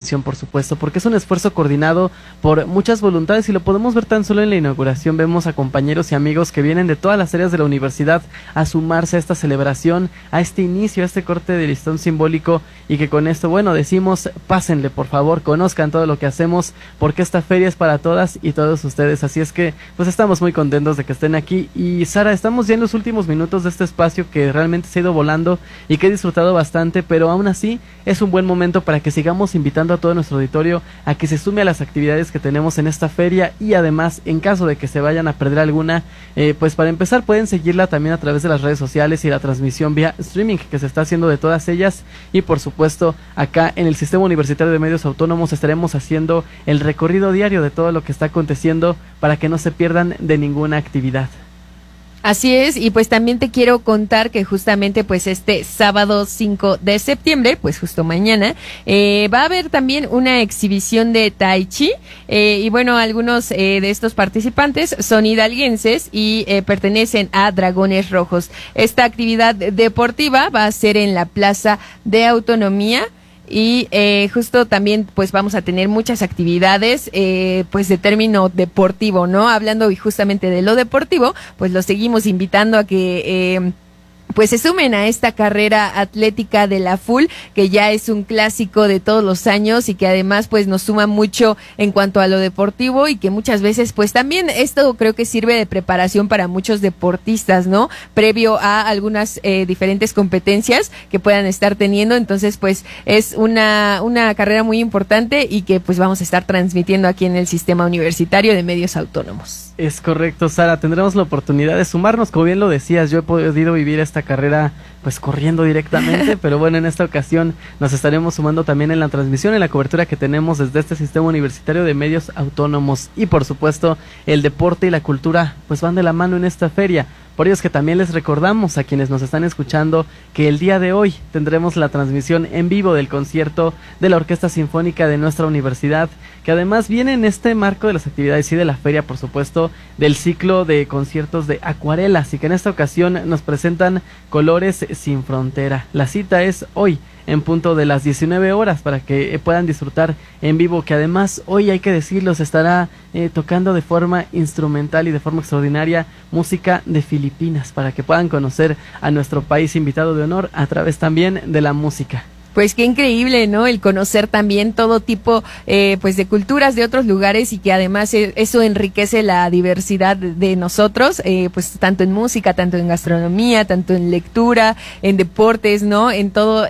atención, por supuesto, porque es un esfuerzo coordinado por muchas voluntades y lo podemos ver tan solo en la inauguración. Vemos a compañeros y amigos que vienen de todas las áreas de la universidad a sumarse a esta celebración, a este inicio, a este corte de listón simbólico, y que con esto, bueno, decimos, pásenle, por favor, conozcan todo lo que hacemos, porque esta feria es para todas y todos ustedes. Así es que, pues estamos muy contentos de que estén aquí. Y Sara, estamos ya en los últimos minutos de este espacio que realmente se ha ido volando y que he disfrutado bastante, pero aún así es un buen momento para que sigamos invitando a todo nuestro auditorio a que se sume a las actividades que tenemos en esta feria, y además, en caso de que se vayan a perder alguna, pues para empezar pueden seguirla también a través de las redes sociales y la transmisión vía streaming que se está haciendo de todas ellas. Y por supuesto, acá en el Sistema Universitario de Medios Autónomos estaremos haciendo el recorrido diario de todo lo que está aconteciendo para que no se pierdan de ninguna actividad. Así es, y pues también te quiero contar que justamente pues este sábado 5 de septiembre, pues justo mañana, va a haber también una exhibición de Tai Chi, y bueno, algunos de estos participantes son hidalguenses y pertenecen a Dragones Rojos. Esta actividad deportiva va a ser en la Plaza de Autonomía. Y justo también pues vamos a tener muchas actividades pues de término deportivo, ¿no? Hablando justamente de lo deportivo, pues los seguimos invitando a que pues se sumen a esta carrera atlética de la FUL, que ya es un clásico de todos los años y que además pues nos suma mucho en cuanto a lo deportivo, y que muchas veces pues también esto creo que sirve de preparación para muchos deportistas, ¿no? Previo a algunas diferentes competencias que puedan estar teniendo. Entonces pues es una carrera muy importante y que pues vamos a estar transmitiendo aquí en el Sistema Universitario de Medios Autónomos. Es correcto, Sara, tendremos la oportunidad de sumarnos, como bien lo decías. Yo he podido vivir esta carrera pues corriendo directamente, pero bueno, en esta ocasión nos estaremos sumando también en la transmisión, en la cobertura que tenemos desde este Sistema Universitario de Medios Autónomos. Y por supuesto, el deporte y la cultura pues van de la mano en esta feria. Por ello es que también les recordamos a quienes nos están escuchando que el día de hoy tendremos la transmisión en vivo del concierto de la Orquesta Sinfónica de nuestra universidad, que además viene en este marco de las actividades y de la feria, por supuesto, del ciclo de conciertos de acuarelas, y que en esta ocasión nos presentan Colores sin Frontera. La cita es hoy, en punto de las 19 horas, para que puedan disfrutar en vivo, que además hoy, hay que decirlo, se estará tocando de forma instrumental y de forma extraordinaria música de Filipinas, para que puedan conocer a nuestro país invitado de honor a través también de la música. Pues qué increíble, ¿no? El conocer también todo tipo pues de culturas de otros lugares, y que además eso enriquece la diversidad de nosotros, pues tanto en música, tanto en gastronomía, tanto en lectura, en deportes, ¿no? En todo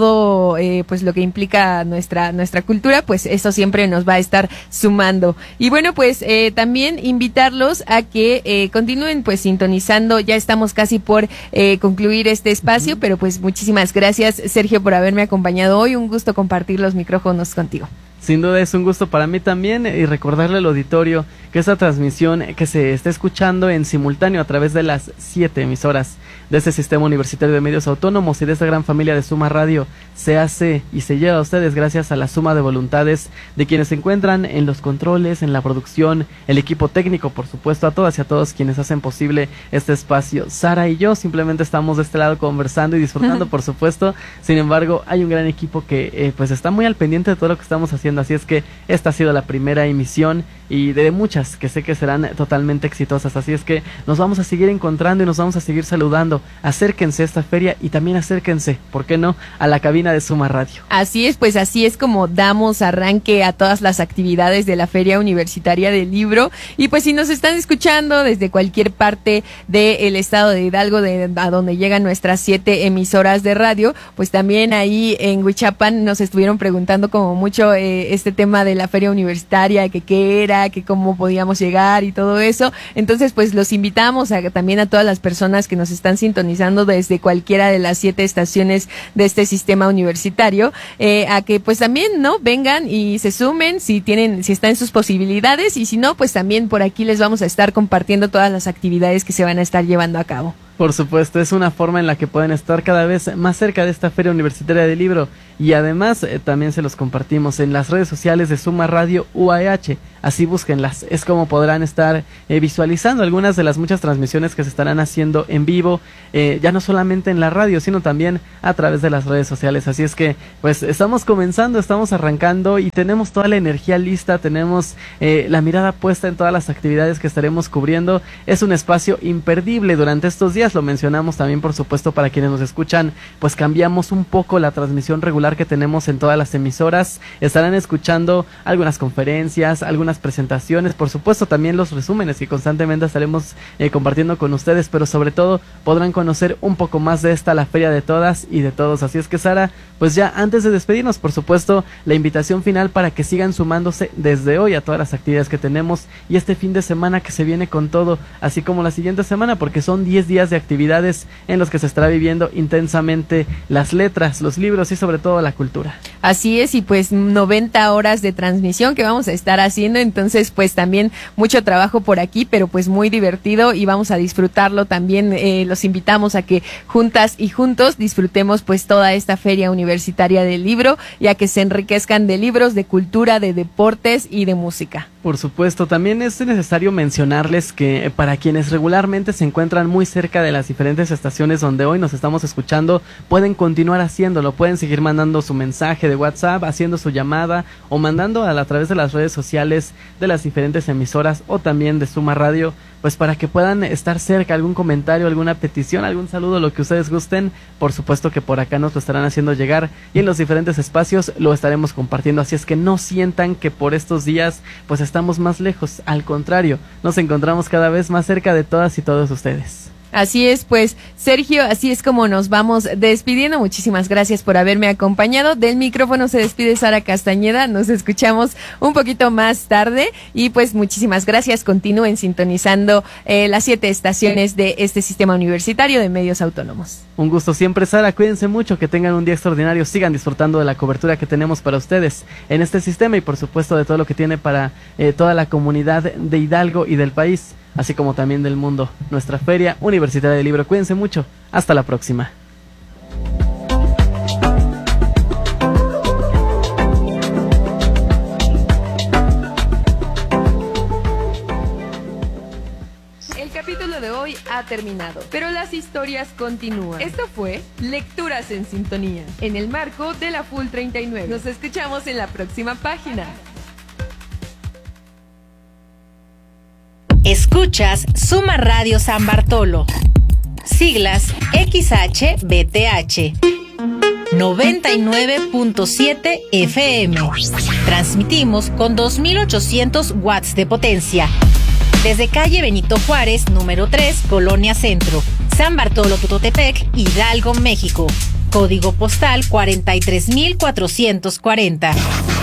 pues lo que implica nuestra cultura, pues eso siempre nos va a estar sumando. Y bueno, pues también invitarlos a que continúen pues sintonizando. Ya estamos casi por concluir este espacio, pero pues muchísimas gracias, Sergio, por haberme acompañado hoy. Un gusto compartir los micrófonos contigo. Sin duda es un gusto para mí también, y recordarle al auditorio que esta transmisión que se está escuchando en simultáneo a través de las 7 emisoras de este Sistema Universitario de Medios Autónomos y de esta gran familia de Suma Radio se hace y se lleva a ustedes gracias a la suma de voluntades de quienes se encuentran en los controles, en la producción, el equipo técnico, por supuesto, a todas y a todos quienes hacen posible este espacio. Sara y yo simplemente estamos de este lado conversando y disfrutando, por supuesto. Sin embargo, hay un gran equipo que pues está muy al pendiente de todo lo que estamos haciendo. Así es que esta ha sido la primera emisión y de muchas que sé que serán totalmente exitosas. Así es que nos vamos a seguir encontrando y nos vamos a seguir saludando. Acérquense a esta feria y también acérquense, ¿por qué no?, a la cabina de Suma Radio. Así es, pues así es como damos arranque a todas las actividades de la Feria Universitaria del Libro. Y pues si nos están escuchando desde cualquier parte del estado de Hidalgo, a donde llegan nuestras 7 emisoras de radio, pues también ahí en Huichapan nos estuvieron preguntando como mucho este tema de la Feria Universitaria, que qué era, que cómo podíamos llegar y todo eso. Entonces pues los invitamos también a todas las personas que nos están sintonizando desde cualquiera de las 7 estaciones de este sistema universitario, a que pues también no vengan y se sumen si está en sus posibilidades, y si no, pues también por aquí les vamos a estar compartiendo todas las actividades que se van a estar llevando a cabo. Por supuesto, es una forma en la que pueden estar cada vez más cerca de esta Feria Universitaria del Libro y además también se los compartimos en las redes sociales de Suma Radio UAEH, así búsquenlas, es como podrán estar visualizando algunas de las muchas transmisiones que se estarán haciendo en vivo, ya no solamente en la radio, sino también a través de las redes sociales, así es que pues estamos comenzando, estamos arrancando y tenemos toda la energía lista, tenemos la mirada puesta en todas las actividades que estaremos cubriendo, es un espacio imperdible durante estos días, lo mencionamos también por supuesto para quienes nos escuchan, pues cambiamos un poco la transmisión regular que tenemos en todas las emisoras, estarán escuchando algunas conferencias, algunas presentaciones, por supuesto también los resúmenes que constantemente estaremos compartiendo con ustedes, pero sobre todo podrán conocer un poco más de esta, la feria de todas y de todos, así es que Sara, pues ya antes de despedirnos, por supuesto, la invitación final para que sigan sumándose desde hoy a todas las actividades que tenemos y este fin de semana que se viene con todo, así como la siguiente semana, porque son 10 días de actividades en los que se estará viviendo intensamente las letras, los libros y sobre todo la cultura. Así es, y pues 90 horas de transmisión que vamos a estar haciendo, entonces pues también mucho trabajo por aquí, pero pues muy divertido y vamos a disfrutarlo también, los invitamos a que juntas y juntos disfrutemos pues toda esta Feria Universitaria del Libro y a que se enriquezcan de libros, de cultura, de deportes y de música. Por supuesto, también es necesario mencionarles que para quienes regularmente se encuentran muy cerca de las diferentes estaciones donde hoy nos estamos escuchando, pueden continuar haciéndolo, pueden seguir mandando su mensaje de WhatsApp, haciendo su llamada o mandando a través de las redes sociales de las diferentes emisoras o también de Suma Radio, pues para que puedan estar cerca, algún comentario, alguna petición, algún saludo, lo que ustedes gusten, por supuesto que por acá nos lo estarán haciendo llegar y en los diferentes espacios lo estaremos compartiendo, así es que no sientan que por estos días pues estamos más lejos, al contrario, nos encontramos cada vez más cerca de todas y todos ustedes. Así es, pues Sergio, así es como nos vamos despidiendo. Muchísimas gracias por haberme acompañado. Del micrófono se despide Sara Castañeda. Nos escuchamos un poquito más tarde y pues muchísimas gracias. Continúen sintonizando las 7 estaciones de este sistema universitario de medios autónomos. Un gusto siempre, Sara. Cuídense mucho, que tengan un día extraordinario. Sigan disfrutando de la cobertura que tenemos para ustedes en este sistema y por supuesto de todo lo que tiene para toda la comunidad de Hidalgo y del país, así como también del mundo. Nuestra Feria Universitaria del Libro. Cuídense mucho. Hasta la próxima. El capítulo de hoy ha terminado, pero las historias continúan. Esto fue Lecturas en Sintonía, en el marco de la Full 39. Nos escuchamos en la próxima página. Escuchas Suma Radio San Bartolo, siglas XHBTH, 99.7 FM. Transmitimos con 2.800 watts de potencia. Desde calle Benito Juárez, número 3, Colonia Centro, San Bartolo Tutotepec, Hidalgo, México. Código postal 43.440.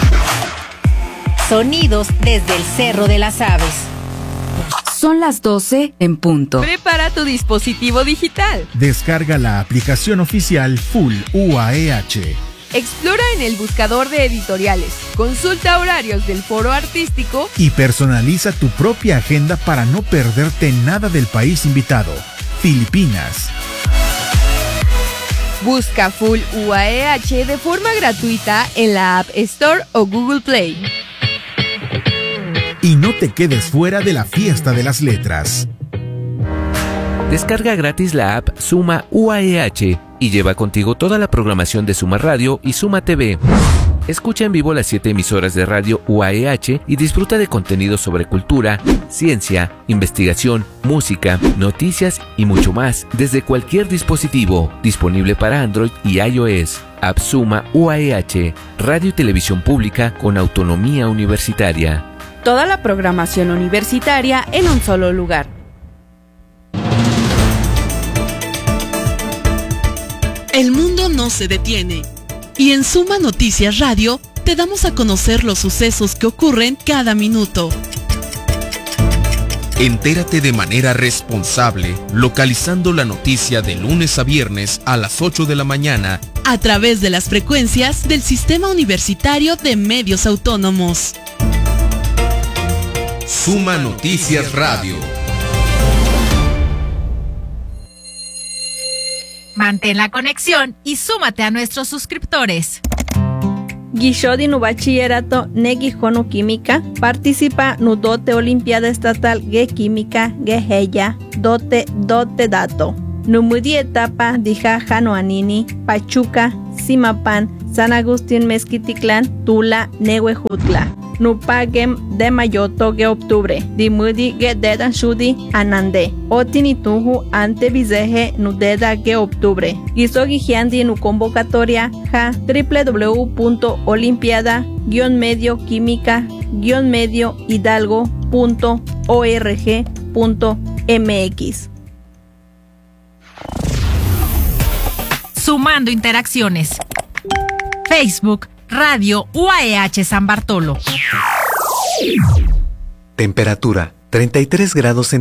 Sonidos desde el Cerro de las Aves. Son las 12 en punto. Prepara tu dispositivo digital. Descarga la aplicación oficial Full UAEH. Explora en el buscador de editoriales. Consulta horarios del foro artístico. Y personaliza tu propia agenda para no perderte nada del país invitado, Filipinas. Busca Full UAEH de forma gratuita en la App Store o Google Play. Y no te quedes fuera de la fiesta de las letras. Descarga gratis la app Suma UAEH y lleva contigo toda la programación de Suma Radio y Suma TV. Escucha en vivo las 7 emisoras de radio UAEH y disfruta de contenidos sobre cultura, ciencia, investigación, música, noticias y mucho más desde cualquier dispositivo, disponible para Android y iOS. App Suma UAEH, radio y televisión pública con autonomía universitaria. Toda la programación universitaria en un solo lugar. El mundo no se detiene. Y en Suma Noticias Radio te damos a conocer los sucesos que ocurren cada minuto. Entérate de manera responsable, localizando la noticia de lunes a viernes a las 8 de la mañana a través de las frecuencias del Sistema Universitario de Medios Autónomos. Suma Noticias Radio. Mantén la conexión y súmate a nuestros suscriptores. Guishodi nu bachillerato negi jonu química participa nu dote olimpiada estatal ge química ge heya dote dato. Nu mudi etapa dijaja no anini Pachuca, Simapan, San Agustín Mezquiticlán, Tula, Nehuejutla. Nu pagem de mayoto ge octubre, di mudi ge dedan shudi anande. Otinituhu ante bizeje nu deda ge octubre. Gisogi giandi nu convocatoria ja www.olimpiada-medio-hidalgo.org.mx. Sumando interacciones. Facebook, Radio UAEH San Bartolo. Temperatura 33 grados centígrados.